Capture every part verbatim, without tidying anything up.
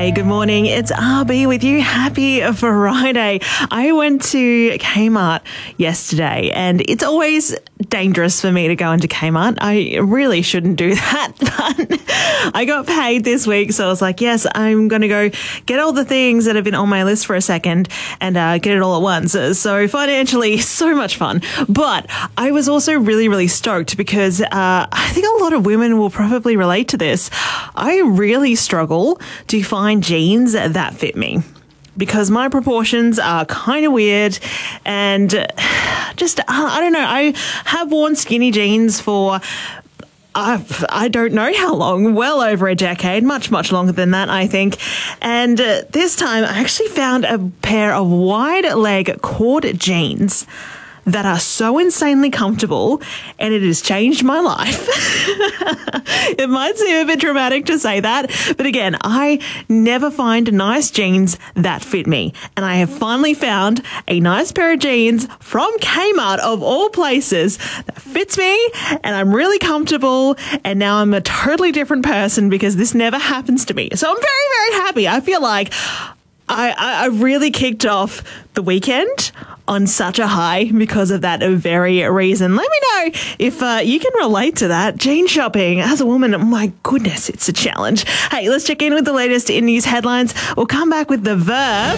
Hey, good morning. It's R B with you. Happy Friday. I went to Kmart yesterday and it's always dangerous for me to go into Kmart. I really shouldn't do that, but I got paid this week. So I was like, yes, I'm going to go get all the things that have been on my list for a second and uh, get it all at once. So financially, so much fun. But I was also really, really stoked because uh, I think a lot of women will probably relate to this. I really struggle to find jeans that fit me because my proportions are kind of weird and just, I don't know, I have worn skinny jeans for I've, I don't know how long, well over a decade, much, much longer than that, I think. And uh, this time I actually found a pair of wide leg cord jeans that are so insanely comfortable and it has changed my life. It might seem a bit dramatic to say that, but again, I never find nice jeans that fit me. And I have finally found a nice pair of jeans from Kmart of all places that fits me and I'm really comfortable and now I'm a totally different person because this never happens to me. So I'm very, very happy. I feel like I, I really kicked off the weekend on such a high because of that very reason. Let me know if uh, you can relate to that. Jean shopping as a woman, my goodness, it's a challenge. Hey, let's check in with the latest in news headlines. We'll come back with the verb.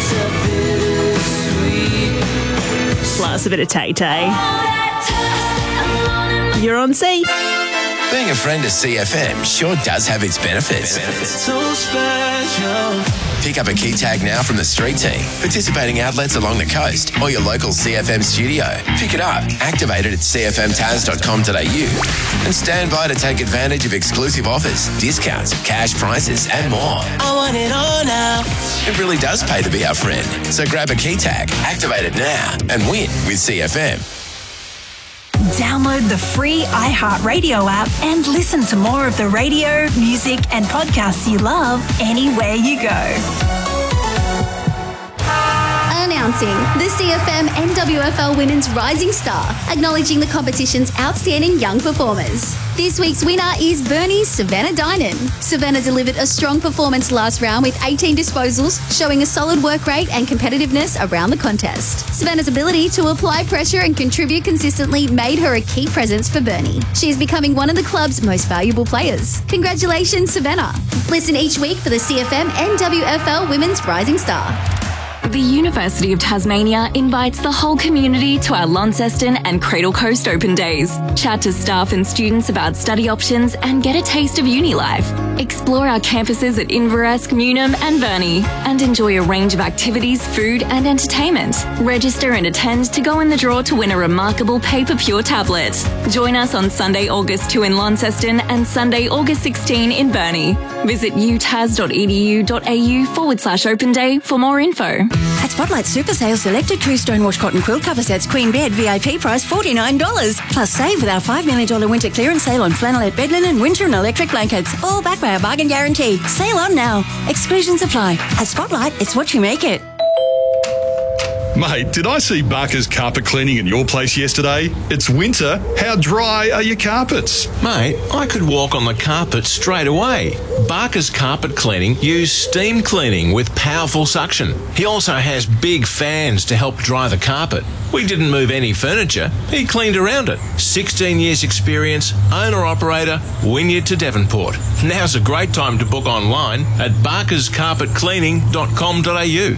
Plus a bit of Tay-Tay. You're on C. Being a friend of C F M sure does have its benefits. benefits. So special. Pick up a key tag now from the street team, participating outlets along the coast or your local C F M studio. Pick it up, activate it at c f m taz dot com dot a u and stand by to take advantage of exclusive offers, discounts, cash prizes and more. I want it all now. It really does pay to be our friend. So grab a key tag, activate it now and win with C F M. Download the free iHeartRadio app and listen to more of the radio, music and podcasts you love anywhere you go. Announcing the C F M N W F L Women's Rising Star, acknowledging the competition's outstanding young performers. This week's winner is Bernie's Savannah Dynan. Savannah delivered a strong performance last round with eighteen disposals, showing a solid work rate and competitiveness around the contest. Savannah's ability to apply pressure and contribute consistently made her a key presence for Bernie. She is becoming one of the club's most valuable players. Congratulations, Savannah. Listen each week for the C F M N W F L Women's Rising Star. The University of Tasmania invites the whole community to our Launceston and Cradle Coast Open Days. Chat to staff and students about study options and get a taste of uni life. Explore our campuses at Inveresk, Newnham and Burnie and enjoy a range of activities, food and entertainment. Register and attend to go in the draw to win a remarkable Paper Pure tablet. Join us on Sunday, August second in Launceston and Sunday, August sixteenth in Burnie. Visit utas dot e d u dot a u forward slash open day for more info. At Spotlight Super Sale, selected True Stonewash cotton quilt cover sets, queen bed, V I P price forty-nine dollars. Plus save with our five million dollars winter clearance sale on flannelette bed linen, winter and electric blankets. All backed by our bargain guarantee. Sale on now. Exclusions apply. At Spotlight, it's what you make it. Mate, did I see Barker's carpet cleaning at your place yesterday? It's winter. How dry are your carpets? Mate, I could walk on the carpet straight away. Barker's Carpet Cleaning use steam cleaning with powerful suction. He also has big fans to help dry the carpet. We didn't move any furniture. He cleaned around it. sixteen years experience, owner-operator, Wynyard to Devonport. Now's a great time to book online at barkers carpet cleaning dot com dot a u.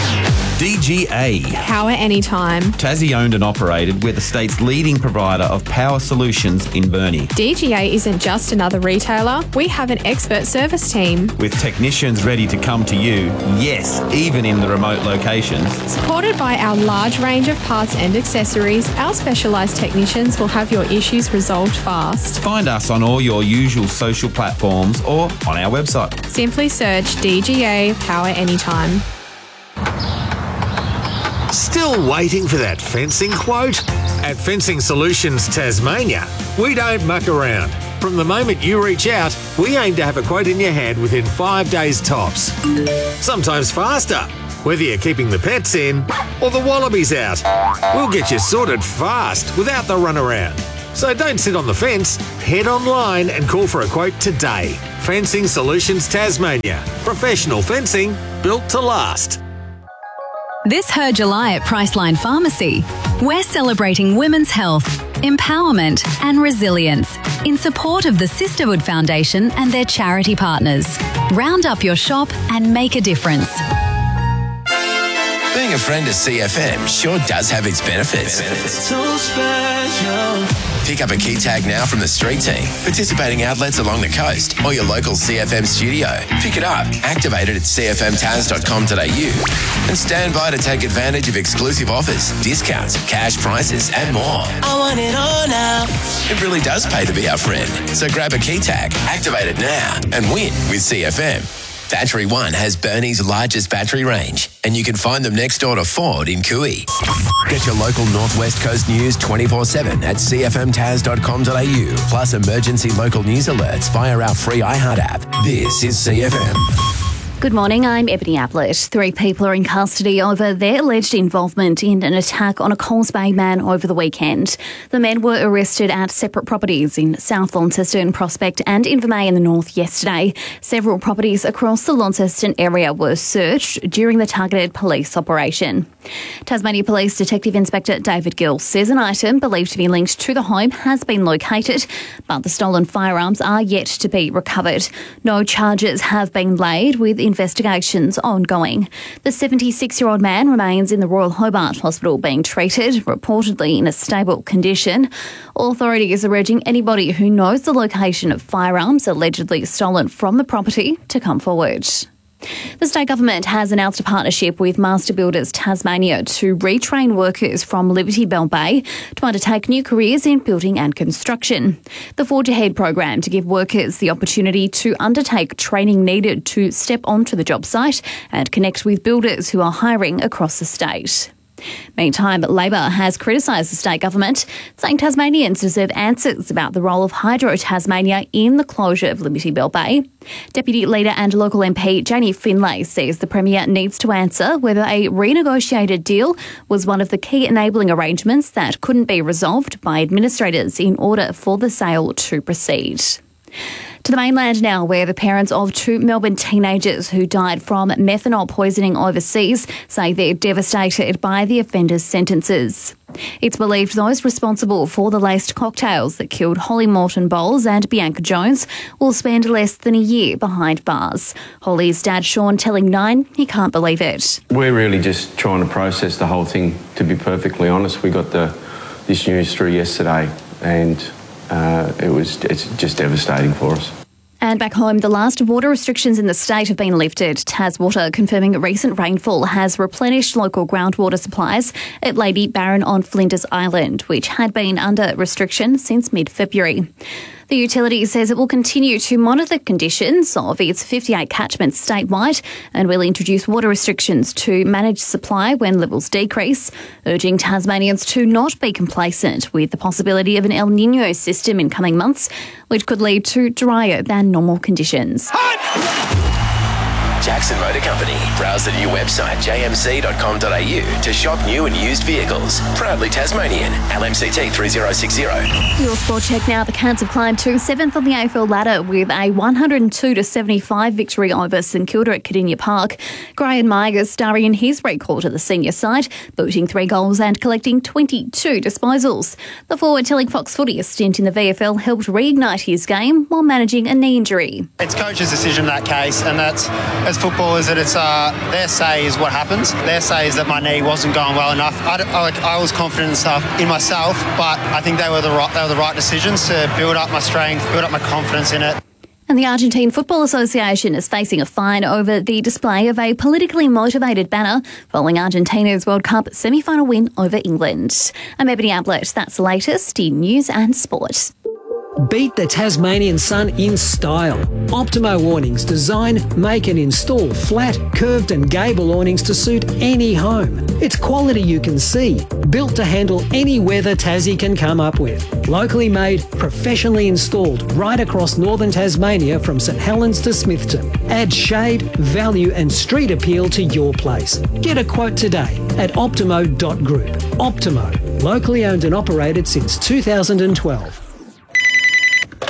D G A. Power anytime. Tassie owned and operated. We're the state's leading provider of power solutions in Burnie. D G A isn't just another retailer. We have an expert service team. With technicians ready to come to you, yes, even in the remote locations. Supported by our large range of parts and accessories, our specialised technicians will have your issues resolved fast. Find us on all your usual social platforms or on our website. Simply search D G A Power Anytime. Still waiting for that fencing quote? At Fencing Solutions Tasmania, we don't muck around. From the moment you reach out, we aim to have a quote in your hand within five days tops. Sometimes faster, whether you're keeping the pets in or the wallabies out. We'll get you sorted fast without the runaround. So don't sit on the fence, head online and call for a quote today. Fencing Solutions Tasmania. Professional fencing built to last. This Her July at Priceline Pharmacy, we're celebrating women's health, empowerment and resilience in support of the Sisterhood Foundation and their charity partners. Round up your shop and make a difference. Being a friend of C F M sure does have its benefits. So special. Pick up a key tag now from the street team, participating outlets along the coast, or your local C F M studio. Pick it up, activate it at c f m taz dot com dot a u, and stand by to take advantage of exclusive offers, discounts, cash prizes, and more. I want it all now. It really does pay to be our friend. So grab a key tag, activate it now, and win with C F M. Battery One has Burnie's largest battery range, and you can find them next door to Ford in Cooey. Get your local Northwest Coast news twenty-four seven at c f m taz dot com dot a u, plus emergency local news alerts via our free iHeart app. This is C F M. Good morning, I'm Ebony Ablett. Three people are in custody over their alleged involvement in an attack on a Coles Bay man over the weekend. The men were arrested at separate properties in South Launceston, Prospect and Invermay in the north yesterday. Several properties across the Launceston area were searched during the targeted police operation. Tasmania Police Detective Inspector David Gill says an item believed to be linked to the home has been located, but the stolen firearms are yet to be recovered. No charges have been laid, with investigations ongoing. The seventy-six-year-old man remains in the Royal Hobart Hospital being treated, reportedly in a stable condition. Authorities are urging anybody who knows the location of firearms allegedly stolen from the property to come forward. The state government has announced a partnership with Master Builders Tasmania to retrain workers from Liberty Bell Bay to undertake new careers in building and construction. The Forge Ahead program to give workers the opportunity to undertake training needed to step onto the job site and connect with builders who are hiring across the state. Meantime, Labor has criticised the state government, saying Tasmanians deserve answers about the role of Hydro Tasmania in the closure of Liberty Bell Bay. Deputy Leader and local M P Janie Finlay says the Premier needs to answer whether a renegotiated deal was one of the key enabling arrangements that couldn't be resolved by administrators in order for the sale to proceed. To the mainland now, where the parents of two Melbourne teenagers who died from methanol poisoning overseas say they're devastated by the offenders' sentences. It's believed those responsible for the laced cocktails that killed Holly Morton Bowles and Bianca Jones will spend less than a year behind bars. Holly's dad, Sean, telling Nine he can't believe it. We're really just trying to process the whole thing, to be perfectly honest. We got the this news through yesterday, and Uh, it was it's just devastating for us. And back home, the last of water restrictions in the state have been lifted. TasWater confirming recent rainfall has replenished local groundwater supplies at Lady Barron on Flinders Island, which had been under restriction since mid-February. The utility says it will continue to monitor conditions of its fifty-eight catchments statewide and will introduce water restrictions to manage supply when levels decrease, urging Tasmanians to not be complacent with the possibility of an El Niño system in coming months, which could lead to drier than normal conditions. Jackson Motor Company. Browse the new website j m c dot com dot a u to shop new and used vehicles. Proudly Tasmanian. L M C T three zero six zero. Your sport check now. The Cats have climbed to seventh on the A F L ladder with a one hundred two to seventy-five victory over St Kilda at Cardinia Park. Graham Myers starring in his recall to the senior side, booting three goals and collecting twenty-two disposals. The forward telling Fox Footy a stint in the V F L helped reignite his game while managing a knee injury. It's coach's decision in that case, and that's as footballers that it's uh, their say is what happens. Their say is that my knee wasn't going well enough. I, I, I was confident and stuff in myself, but I think they were the right they were the right decisions to build up my strength, build up my confidence in it. And the Argentine Football Association is facing a fine over the display of a politically motivated banner following Argentina's World Cup semi-final win over England. I'm Ebony Ablett. That's the latest in news and sport. Beat the Tasmanian sun in style. Optimo awnings design, make and install flat, curved and gable awnings to suit any home. It's quality you can see, built to handle any weather Tassie can come up with. Locally made, professionally installed right across northern Tasmania from St Helens to Smithton. Add shade, value and street appeal to your place. Get a quote today at optimo dot group. Optimo, locally owned and operated since two thousand twelve.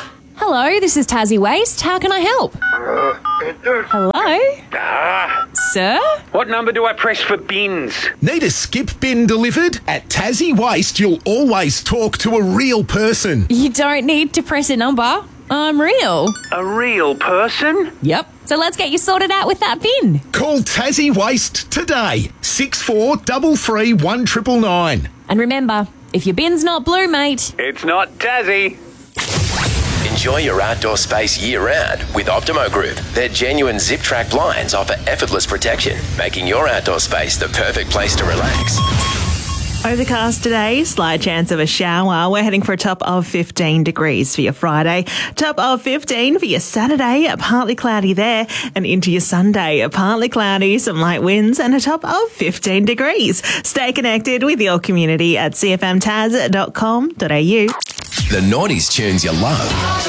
Hello, this is Tassie Waste. How can I help? Hello? Ah. Sir? What number do I press for bins? Need a skip bin delivered? At Tassie Waste, you'll always talk to a real person. You don't need to press a number. I'm real. A real person? Yep. So let's get you sorted out with that bin. Call Tassie Waste today. six four three three one nine nine nine. And remember, if your bin's not blue, mate, it's not Tassie. Enjoy your outdoor space year-round with Optimo Group. Their genuine zip-track blinds offer effortless protection, making your outdoor space the perfect place to relax. Overcast today, slight chance of a shower. We're heading for a top of fifteen degrees for your Friday. Top of fifteen for your Saturday, partly cloudy there. And into your Sunday, partly cloudy, some light winds and a top of fifteen degrees. Stay connected with your community at c f m taz dot com dot a u. The noughties tunes you love.